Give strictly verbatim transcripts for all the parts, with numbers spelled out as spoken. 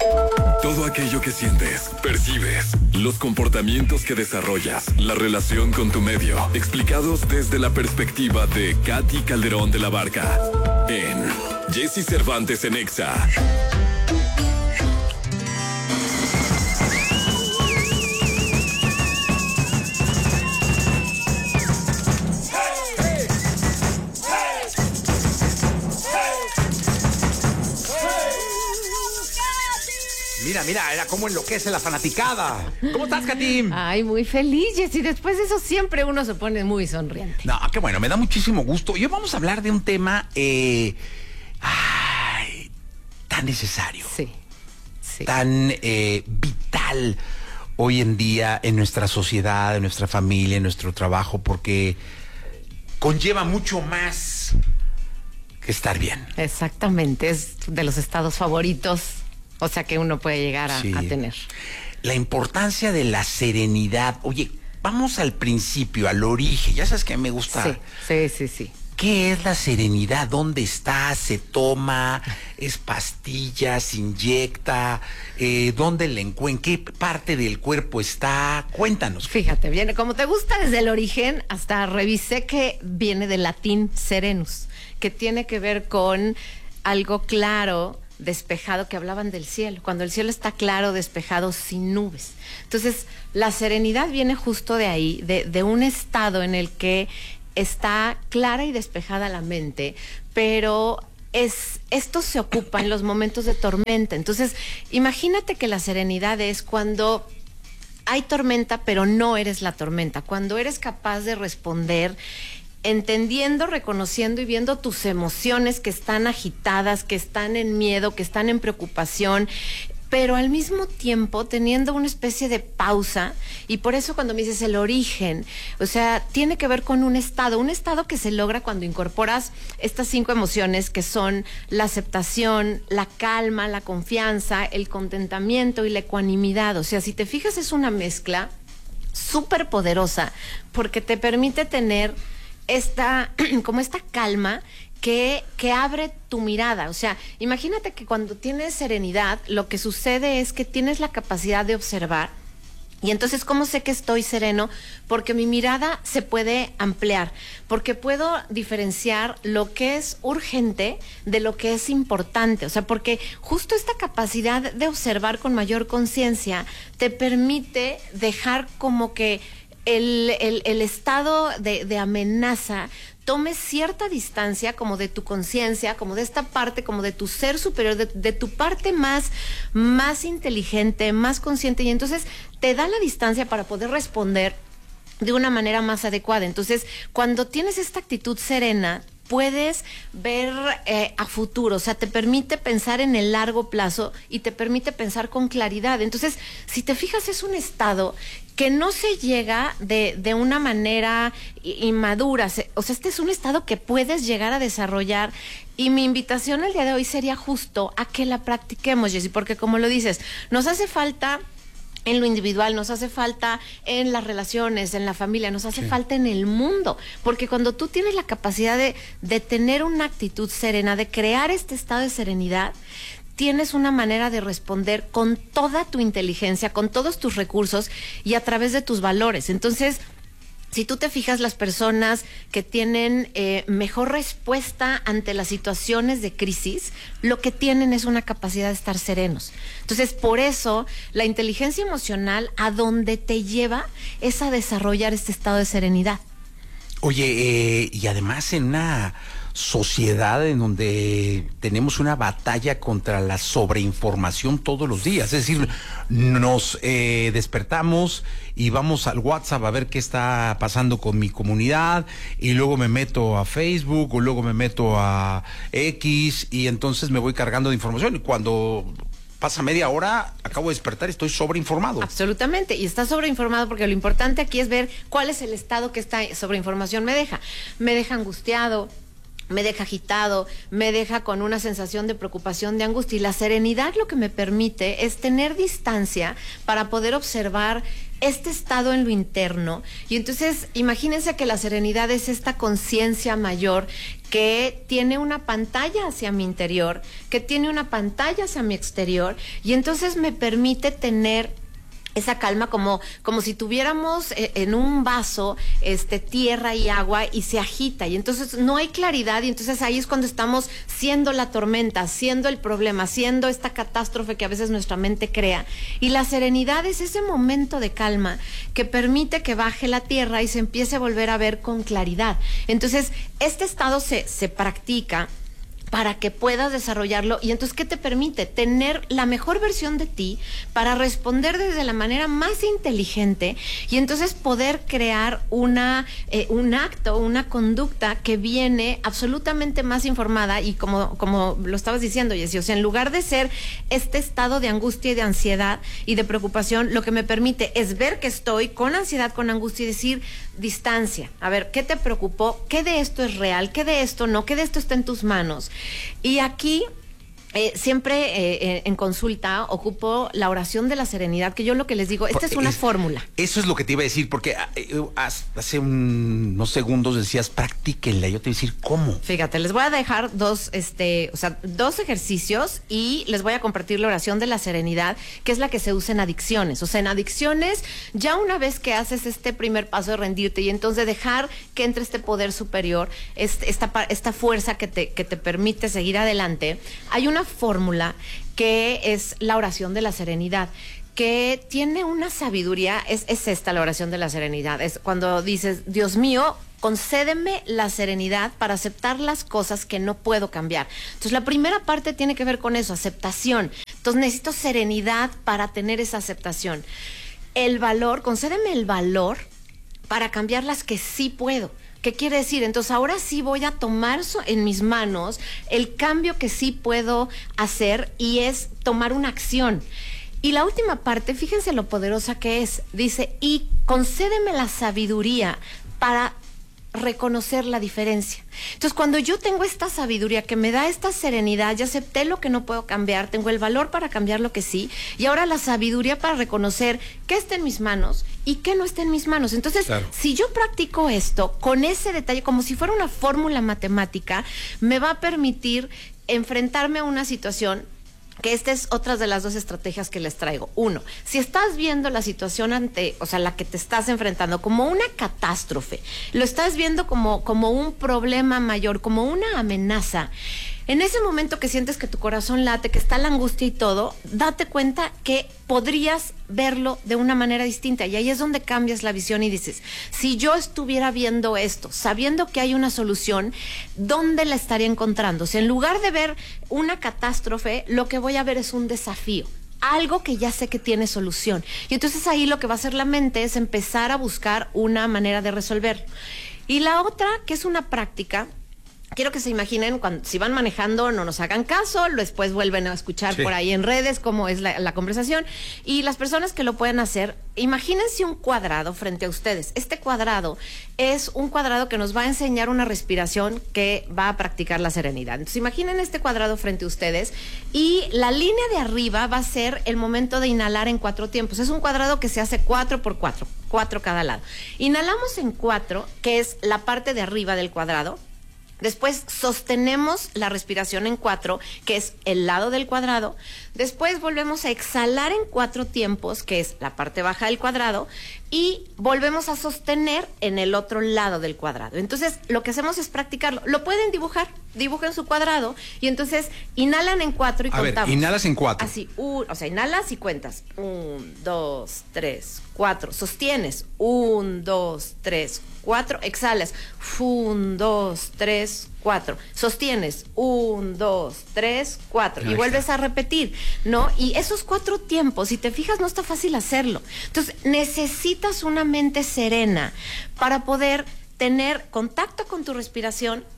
Todo aquello que sientes, percibes, los comportamientos que desarrollas, la relación con tu medio, explicados desde la perspectiva de Katy Calderón de la Barca, en Jessy Cervantes en Exa. Mira, mira, era como enloquece la fanaticada. ¿Cómo estás, Katy? Ay, muy feliz, Jessy. Después de eso siempre uno se pone muy sonriente. No, qué bueno, me da muchísimo gusto. Hoy vamos a hablar de un tema eh, ay, tan necesario. Sí, sí. Tan eh, vital hoy en día en nuestra sociedad, en nuestra familia, en nuestro trabajo, porque conlleva mucho más que estar bien. Exactamente, es de los estados favoritos. O sea, que uno puede llegar a, sí. a tener. La importancia de la serenidad. Oye, vamos al principio, al origen. Ya sabes que me gusta. Sí, sí, sí, sí. ¿Qué es la serenidad? ¿Dónde está? ¿Se toma? ¿Es pastilla? ¿Se inyecta? Eh, ¿Dónde la encuentran? ¿En qué parte del cuerpo está? Cuéntanos. Fíjate, viene como te gusta desde el origen, hasta revisé que viene del latín serenus, que tiene que ver con algo claro, despejado, que hablaban del cielo, cuando el cielo está claro, despejado, sin nubes. Entonces, la serenidad viene justo de ahí, de, de un estado en el que está clara y despejada la mente, pero es, esto se ocupa en los momentos de tormenta. Entonces, imagínate que la serenidad es cuando hay tormenta, pero no eres la tormenta, cuando eres capaz de responder entendiendo, reconociendo y viendo tus emociones que están agitadas, que están en miedo, que están en preocupación, pero al mismo tiempo teniendo una especie de pausa. Y por eso cuando me dices el origen, o sea, tiene que ver con un estado, un estado que se logra cuando incorporas estas cinco emociones que son la aceptación, la calma, la confianza, el contentamiento y la ecuanimidad. O sea, si te fijas, es una mezcla súper poderosa porque te permite tener esta, como esta calma que, que abre tu mirada. O sea, imagínate que cuando tienes serenidad, lo que sucede es que tienes la capacidad de observar. Y entonces, ¿cómo sé que estoy sereno? Porque mi mirada se puede ampliar, porque puedo diferenciar lo que es urgente de lo que es importante. O sea, porque justo esta capacidad de observar con mayor conciencia te permite dejar como que El, el, el estado de, de amenaza tome cierta distancia como de tu conciencia, como de esta parte, como de tu ser superior, de, de tu parte más, más inteligente, más consciente, y entonces te da la distancia para poder responder de una manera más adecuada. Entonces, cuando tienes esta actitud serena, puedes ver eh, a futuro, o sea, te permite pensar en el largo plazo y te permite pensar con claridad. Entonces, si te fijas, es un estado que no se llega de, de una manera inmadura. O sea, este es un estado que puedes llegar a desarrollar, y mi invitación el día de hoy sería justo a que la practiquemos, Jessy, porque como lo dices, nos hace falta en lo individual, nos hace falta en las relaciones, en la familia, nos hace sí. falta en el mundo, porque cuando tú tienes la capacidad de, de tener una actitud serena, de crear este estado de serenidad, tienes una manera de responder con toda tu inteligencia, con todos tus recursos y a través de tus valores. Entonces, si tú te fijas, las personas que tienen eh, mejor respuesta ante las situaciones de crisis, lo que tienen es una capacidad de estar serenos. Entonces, por eso, la inteligencia emocional a donde te lleva es a desarrollar este estado de serenidad. Oye, eh, y además en una sociedad en donde tenemos una batalla contra la sobreinformación todos los días, es decir, nos eh, despertamos y vamos al WhatsApp a ver qué está pasando con mi comunidad, y luego me meto a Facebook, o luego me meto a X, y entonces me voy cargando de información, y cuando pasa media hora, acabo de despertar y estoy sobreinformado. Absolutamente, y estás sobreinformado porque lo importante aquí es ver cuál es el estado que esta sobreinformación me deja. Me deja angustiado, me deja agitado, me deja con una sensación de preocupación, de angustia. Y la serenidad lo que me permite es tener distancia para poder observar este estado en lo interno. Y entonces, imagínense que la serenidad es esta conciencia mayor que tiene una pantalla hacia mi interior, que tiene una pantalla hacia mi exterior, y entonces me permite tener esa calma, como, como si tuviéramos eh, en un vaso este, tierra y agua, y se agita, y entonces no hay claridad, y entonces ahí es cuando estamos siendo la tormenta, siendo el problema, siendo esta catástrofe que a veces nuestra mente crea. Y la serenidad es ese momento de calma que permite que baje la tierra y se empiece a volver a ver con claridad. Entonces, este estado se, se practica para que puedas desarrollarlo. Y entonces, ¿qué te permite? Tener la mejor versión de ti para responder desde la manera más inteligente, y entonces poder crear una eh, un acto, una conducta que viene absolutamente más informada. Y como, como lo estabas diciendo, Jessy, o sea, en lugar de ser este estado de angustia y de ansiedad y de preocupación, lo que me permite es ver que estoy con ansiedad, con angustia, y decir, distancia. A ver, ¿qué te preocupó? ¿Qué de esto es real? ¿Qué de esto no? ¿Qué de esto está en tus manos? Y aquí eh, siempre eh, en consulta ocupo la oración de la serenidad, que yo lo que les digo, esta es una es, fórmula. Eso es lo que te iba a decir, porque eh, hace un, unos segundos decías, practíquenla. Yo te iba a decir, ¿cómo? Fíjate, les voy a dejar dos, este, o sea, dos ejercicios, y les voy a compartir la oración de la serenidad, que es la que se usa en adicciones. O sea, en adicciones, ya una vez que haces este primer paso de rendirte, y entonces dejar que entre este poder superior, este, esta, esta fuerza que te, que te permite seguir adelante, hay una fórmula que es la oración de la serenidad, que tiene una sabiduría. Es, es esta la oración de la serenidad. Es cuando dices, Dios mío, concédeme la serenidad para aceptar las cosas que no puedo cambiar. Entonces, la primera parte tiene que ver con eso, aceptación. Entonces, necesito serenidad para tener esa aceptación. El valor, concédeme el valor para cambiar las que sí puedo. ¿Qué quiere decir? Entonces, ahora sí voy a tomar en mis manos el cambio que sí puedo hacer, y es tomar una acción. Y la última parte, fíjense lo poderosa que es. Dice, y concédeme la sabiduría para reconocer la diferencia. Entonces, cuando yo tengo esta sabiduría que me da esta serenidad, ya acepté lo que no puedo cambiar, tengo el valor para cambiar lo que sí, y ahora la sabiduría para reconocer qué está en mis manos y qué no está en mis manos. Entonces, claro, si yo practico esto con ese detalle, como si fuera una fórmula matemática, me va a permitir enfrentarme a una situación, que esta es otra de las dos estrategias que les traigo. Uno, si estás viendo la situación ante, o sea, la que te estás enfrentando como una catástrofe, lo estás viendo como, como un problema mayor, como una amenaza, en ese momento que sientes que tu corazón late, que está la angustia y todo, date cuenta que podrías verlo de una manera distinta. Y ahí es donde cambias la visión y dices, si yo estuviera viendo esto, sabiendo que hay una solución, ¿dónde la estaría encontrando? O sea, en lugar de ver una catástrofe, lo que voy a ver es un desafío, algo que ya sé que tiene solución. Y entonces ahí lo que va a hacer la mente es empezar a buscar una manera de resolverlo. Y la otra, que es una práctica, quiero que se imaginen, cuando si van manejando, no nos hagan caso, después vuelven a escuchar sí. por ahí en redes cómo es la, la conversación. Y las personas que lo pueden hacer, imagínense un cuadrado frente a ustedes. Este cuadrado es un cuadrado que nos va a enseñar una respiración que va a practicar la serenidad. Entonces, imaginen este cuadrado frente a ustedes, y la línea de arriba va a ser el momento de inhalar en cuatro tiempos. Es un cuadrado que se hace cuatro por cuatro, cuatro cada lado. Inhalamos en cuatro, que es la parte de arriba del cuadrado. Después sostenemos la respiración en cuatro, que es el lado del cuadrado. Después volvemos a exhalar en cuatro tiempos, que es la parte baja del cuadrado, y volvemos a sostener en el otro lado del cuadrado. Entonces, lo que hacemos es practicarlo. Lo pueden dibujar, dibujen su cuadrado, y entonces inhalan en cuatro y a contamos. Ver, inhalas en cuatro. Así, un, o sea, inhalas y cuentas. Un, dos, tres, cuatro. Sostienes. Un, dos, tres, cuatro. Exhalas. Un, dos, tres, cuatro. Sostienes. Un, dos, tres, cuatro. Y vuelves a repetir, ¿no? Y esos cuatro tiempos, si te fijas, no está fácil hacerlo. Entonces, necesitas una mente serena para poder tener contacto con tu respiración,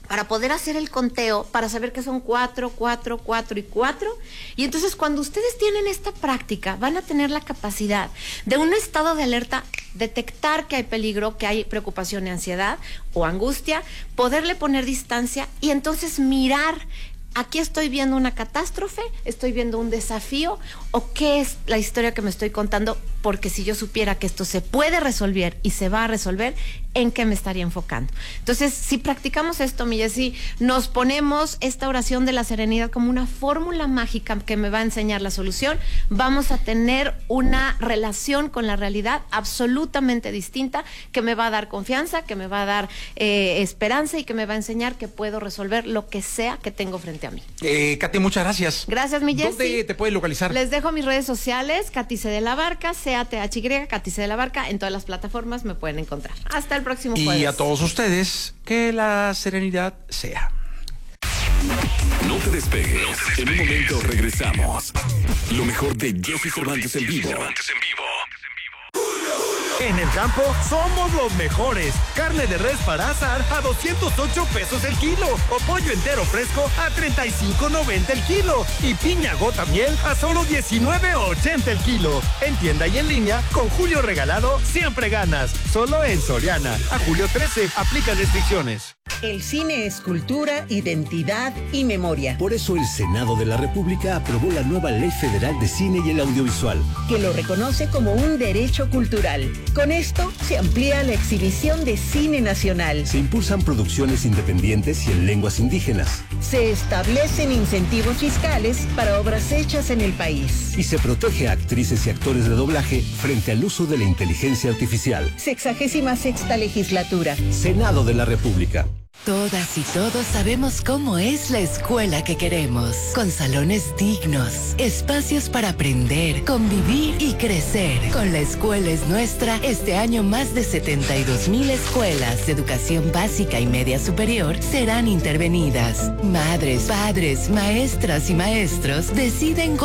para poder hacer el conteo, para saber que son cuatro, cuatro, cuatro y cuatro. Y entonces cuando ustedes tienen esta práctica, van a tener la capacidad de un estado de alerta, detectar que hay peligro, que hay preocupación y ansiedad o angustia, poderle poner distancia y entonces mirar. Aquí estoy viendo una catástrofe, estoy viendo un desafío, o qué es la historia que me estoy contando, porque si yo supiera que esto se puede resolver y se va a resolver, ¿en qué me estaría enfocando? Entonces, si practicamos esto, mi Jessy, nos ponemos esta oración de la serenidad como una fórmula mágica que me va a enseñar la solución, vamos a tener una relación con la realidad absolutamente distinta, que me va a dar confianza, que me va a dar eh, esperanza y que me va a enseñar que puedo resolver lo que sea que tengo frente a mí. Eh, Katy, muchas gracias. Gracias, mi Jessy. ¿Dónde te puedes localizar? Les dejo mis redes sociales, Katy C. de la Barca, C A T H Y, Katy C. de la Barca, en todas las plataformas me pueden encontrar. Hasta el próximo jueves. Y a todos ustedes, que la serenidad sea. No te despegues. No te despegues. En un momento regresamos. Lo mejor de Jessy Cervantes en vivo. En el campo somos los mejores. Carne de res para asar a doscientos ocho pesos el kilo. O pollo entero fresco a treinta y cinco noventa el kilo. Y piña gota miel a solo diecinueve ochenta el kilo. En tienda y en línea, con Julio Regalado, siempre ganas. Solo en Soriana. A julio trece, aplica restricciones. El cine es cultura, identidad y memoria. Por eso el Senado de la República aprobó la nueva Ley Federal de Cine y el Audiovisual, que lo reconoce como un derecho cultural. Con esto se amplía la exhibición de cine nacional. Se impulsan producciones independientes y en lenguas indígenas. Se establecen incentivos fiscales para obras hechas en el país. Y se protege a actrices y actores de doblaje frente al uso de la inteligencia artificial. Sexagésima sexta legislatura. Senado de la República. Todas y todos sabemos cómo es la escuela que queremos, con salones dignos, espacios para aprender, convivir y crecer. Con La Escuela es Nuestra, este año más de setenta y dos mil escuelas de educación básica y media superior serán intervenidas. Madres, padres, maestras y maestros deciden